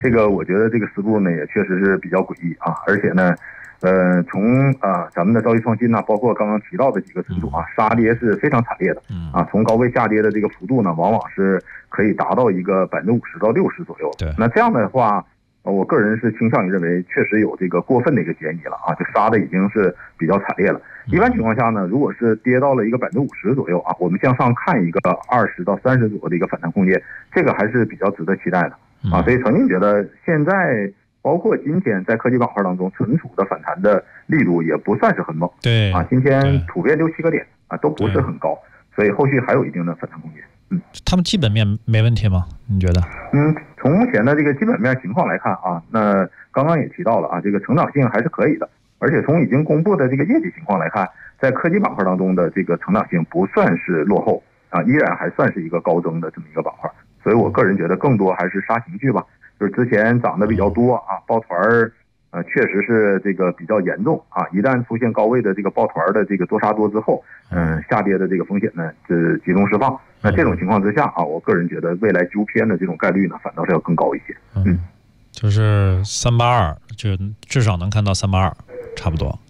这个我觉得这个思路呢也确实是比较诡异啊，而且呢，从咱们的兆易创新呢，包括刚刚提到的几个存储啊，杀跌是非常惨烈的啊，从高位下跌的这个幅度呢，往往是可以达到一个50%到60%左右。 对， 那这样的话，我个人是倾向于认为确实有这个过分的一个嫌疑了啊，就杀的已经是比较惨烈了。一般情况下呢，如果是跌到了一个50%左右啊，我们向上看一个20到30左右的一个反弹空间，这个还是比较值得期待的啊。所以曾经觉得现在包括今天在科技板块当中存储的反弹的力度也不算是很猛， 对啊，今天普遍6-7个点啊都不是很高，所以后续还有一定的反弹空间。 他们基本面没问题吗？你觉得？ 从目前的这个基本面情况来看啊，那刚刚也提到了啊，这个成长性还是可以的，而且从已经公布的这个业绩情况来看，在科技板块当中的这个成长性不算是落后啊，依然还算是一个高增的这么一个板块，所以我个人觉得更多还是杀情绪吧，就是之前涨得比较多啊，抱团确实是这个比较严重啊，一旦出现高位的这个抱团的这个多杀多之后，下跌的这个风险呢是集中释放。那这种情况之下啊，我个人觉得未来纠偏的这种概率呢，反倒是要更高一些。 就是382，就至少能看到382，差不多。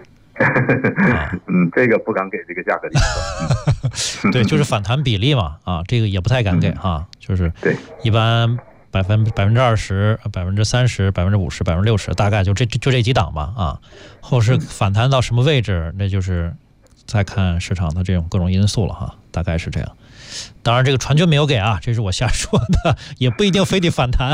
这个不敢给这个价格的预测。 对，就是反弹比例嘛，啊，这个也不太敢给哈，就是对， 一般20%、30%、50%、60%，大概就这几档吧啊。后市反弹到什么位置，那就是再看市场的这种各种因素了哈，大概是这样。当然这个传军没有给啊，这是我瞎说的，也不一定非得反弹。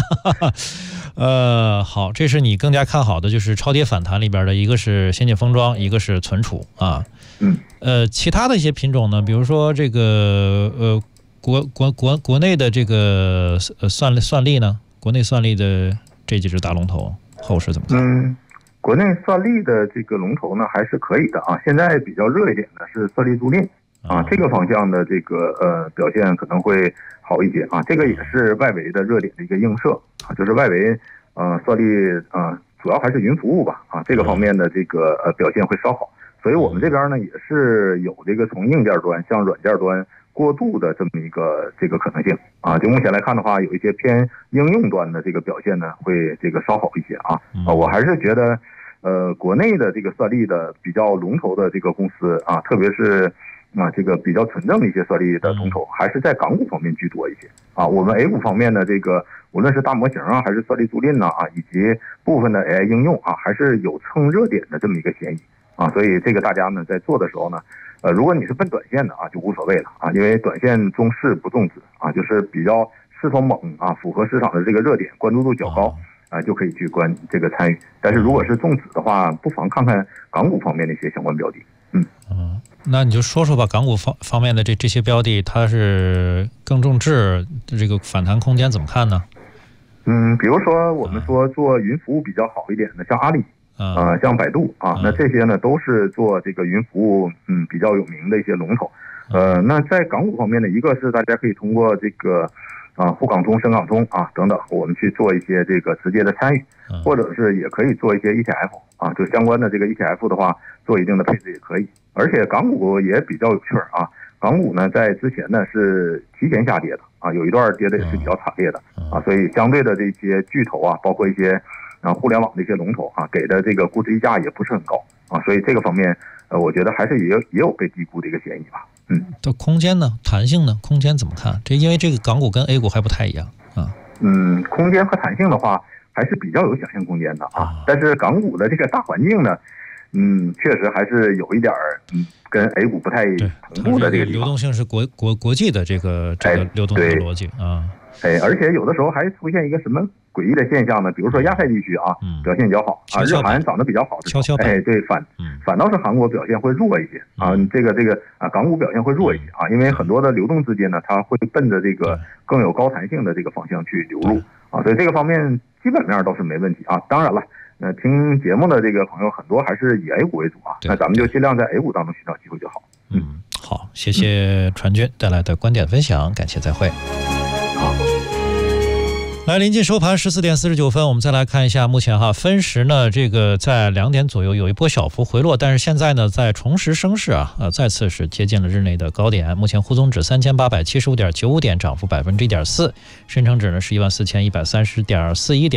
好，这是你更加看好的，就是超跌反弹里边的一个是先进封装，一个是存储啊。其他的一些品种呢，比如说这个国内的这个算力呢，国内算力的这几只大龙头后市怎么看？ 国内算力的这个龙头呢还是可以的啊，现在比较热一点的是算力租赁啊，这个方向的这个表现可能会好一些啊，这个也是外围的热点的一个映射啊，就是外围算力主要还是云服务吧啊，这个方面的这个表现会稍好，所以我们这边呢也是有这个从硬件端向软件端过渡的这么一个这个可能性啊，就目前来看的话，有一些偏应用端的这个表现呢会这个稍好一些啊，我还是觉得国内的这个算力的比较龙头的这个公司啊，特别是这个比较纯正的一些算力的龙头，还是在港股方面居多一些啊。我们 A 股方面的这个，无论是大模型啊，还是算力租赁啊，以及部分的 AI 应用啊，还是有蹭热点的这么一个嫌疑啊。所以这个大家呢在做的时候呢，如果你是奔短线的啊，就无所谓了啊，因为短线中势不重子啊，就是比较势头猛啊，符合市场的这个热点，关注度较高啊，就可以去参与。但是如果是重子的话，不妨看看港股方面的一些相关标的。 那你就说说吧，港股方面的这些标的，它是更重质，这个反弹空间怎么看呢？ 比如说我们说做云服务比较好一点的，像阿里像百度啊，那这些呢都是做这个云服务比较有名的一些龙头。那在港股方面呢，一个是大家可以通过这个沪港通、深港通啊等等，我们去做一些这个直接的参与，或者是也可以做一些 ETF 啊，就相关的这个 ETF 的话，做一定的配置也可以。而且港股也比较有趣啊，港股呢在之前呢是提前下跌的啊，有一段跌的也是比较惨烈的啊，所以相对的这些巨头啊，包括一些互联网的一些龙头啊，给的这个估值溢价也不是很高啊，所以这个方面我觉得还是也有被低估的一个嫌疑吧。 这空间呢，弹性呢，空间怎么看？因为这个港股跟 A 股还不太一样啊。 空间和弹性的话还是比较有想象空间的啊，但是港股的这个大环境呢，确实还是有一点跟 A 股不太同步的这个地方。 流动性是国际的这个流动性的逻辑啊。 而且有的时候还出现一个什么诡异的现象呢？比如说亚太地区啊，表现比较好啊，日韩涨得比较好的时候，对，反倒是韩国表现会弱一些啊。这个港股表现会弱一些啊，因为很多的流动资金呢，它会奔着这个更有高弹性的这个方向去流入啊，所以这个方面基本面倒是没问题啊。当然了，听节目的这个朋友很多还是以 A 股为主啊，那咱们就尽量在 A 股当中寻找机会就好。 好，谢谢传军带来的观点分享，感谢，再会。 好。 来，临近收盘14点49分，我们再来看一下目前分时呢，这个在2点左右有一波小幅回落，但是现在呢在重拾升势再次是接近了日内的高点。目前沪综指3875.95点，涨幅1.4%，深成指呢是14130.41点。